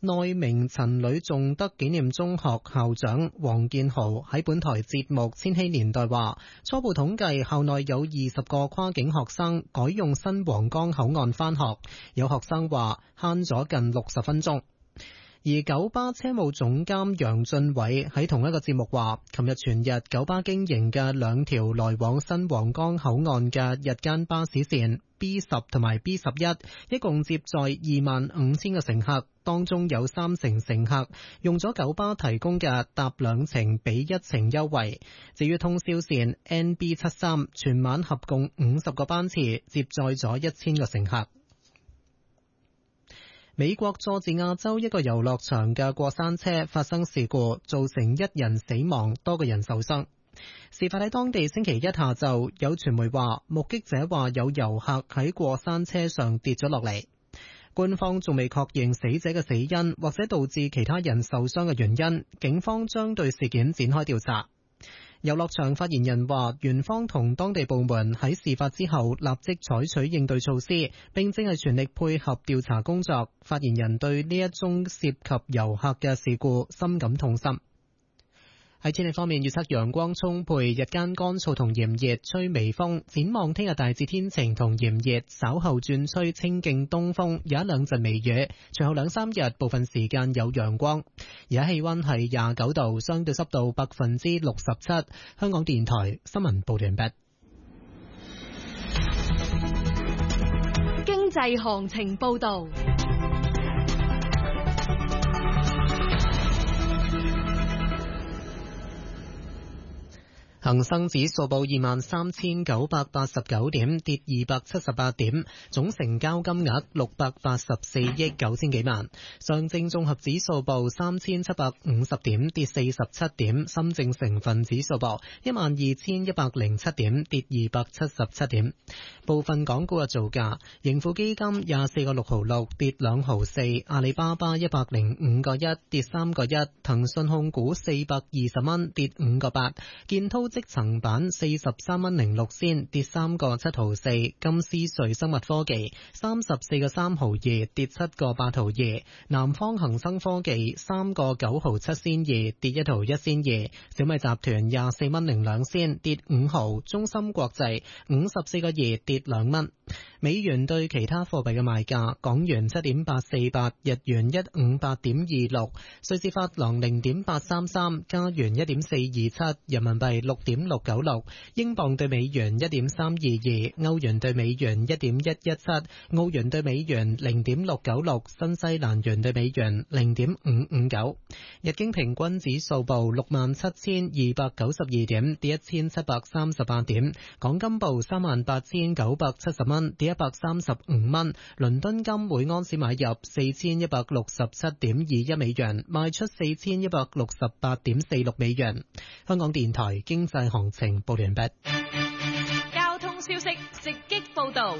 內明陳呂頌德紀念中學校長黃建豪喺本台節目《千禧年代》話，初步統計校內有20個跨境學生改用新皇崗口岸返學，有學生話慳咗近60分鐘。而九巴車務總監楊俊偉喺同一個節目話，琴日全日九巴經營嘅兩條來往新皇崗口岸嘅日間巴士線 B10 同埋 B11， 一共接載25,000個乘客，當中有30%乘客用咗九巴提供嘅搭2程比1程優惠。至於通宵線 NB73， 全晚合共50個班次，接載咗1000個乘客。美國佐治亞州一個遊樂場嘅過山車發生事故，造成1人死亡，多個人受傷。事發喺當地星期一下晝，有傳媒話目擊者話有遊客喺過山車上跌咗落嚟。官方仲未確認死者嘅死因或者導致其他人受傷嘅原因，警方將對事件展開調查。遊樂場發言人話，園方同當地部門喺事發之後立即採取應對措施，並正係全力配合調查工作。發言人對呢一宗涉及遊客嘅事故深感痛心。喺天氣方面，預測陽光充沛，日間乾燥同炎熱，吹微風。展望聽日大致天晴同炎熱，稍後轉吹清勁東風，有一兩陣微雨。隨後2-3日部分時間有陽光。而家氣溫係29度，相對濕度67%。香港電台新聞報道完畢。 經濟行情報道。 恒生指數報23,989點，跌278點，總成交金額684億9千幾萬。上證綜合指數報3,750點，跌47點。深證成分指數報12,107點，跌277點。部分港股嘅造價：盈富基金24個6毫6，跌2毫4；阿里巴巴105個1，跌3個1；騰訊控股420蚊，跌5個8；建滔積層板43蚊06仙，跌3個7毫4；金斯瑞生物科技34個3毫2，跌7個8毫2；南方恒生科技3個9毫7仙2，跌1毫1仙2；小米集團24蚊02仙，跌5毫；中芯國際54個2，跌2蚊。美元對其他貨幣嘅賣價：港元7.848，日元158.26，瑞士法郎0.833，加元1.427，人民幣6.696，英鎊對美元1.322，歐元對美元1.117，澳元對美元0.696，新西蘭元對美元0.559。日經平均指數報67,292點，跌1738點。港金報38,970蚊，跌135蚊。倫敦金每盎司買入4167.21美元，賣出4168.46美元。香港電台經濟行情報完畢。 交通消息直擊報道。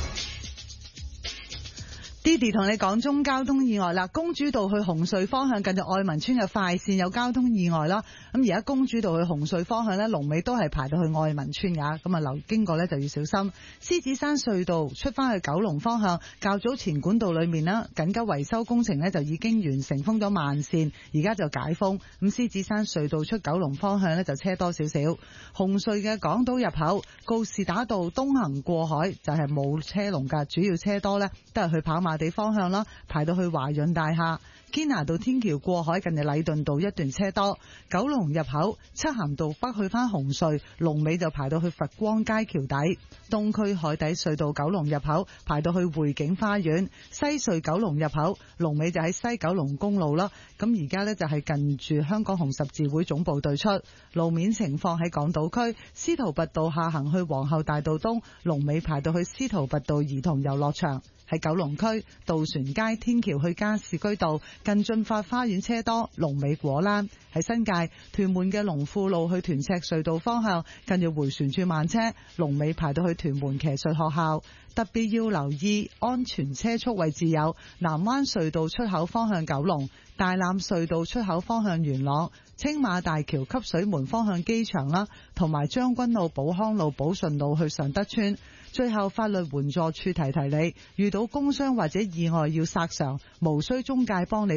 Didi 同你講中交通意外啦，公主道去紅隧方向近住愛民村嘅快線有交通意外啦。咁而家公主道去紅隧方向呢，龍尾都係排到去愛民村噶，咁啊經過呢就要小心。獅子山隧道出翻去九龍方向，較早前管道裏面啦，緊急維修工程呢就已經完成，封咗慢線，而家就解封。咁獅子山隧道出九龍方向呢就車多少少。紅隧嘅港島入口告士打道東行過海就係冇車龍噶，主要車多呢都係去跑馬地方向啦，排到去華潤大廈。堅拿道天橋過海近住禮頓道一段車多。九龍入口漆咸道北去翻紅隧，龍尾就排到去佛光街橋底。東區海底隧道九龍入口排到去匯景花園。西隧九龍入口龍尾就喺西九龍公路啦。咁而家呢，就係近住香港紅十字會總部對出。路面情況喺港島區司徒拔道下行去皇后大道東，龍尾排到去司徒拔道兒童遊樂場。喺九龍區渡船街天橋去加士居道近駿發花園車多，龍尾果欄。喺新界屯門嘅龍富路去屯赤隧道方向近住回旋處慢車，龍尾排到去屯門騎術學校。特別要留意安全車速位置有南灣隧道出口方向九龍，大欖隧道出口方向元朗，青馬大橋汲水門方向機場啦，同埋將軍澳寶康路寶順路去尚德邨。最後法律援助處提提你，遇到工傷或者意外要索償，無需中介幫你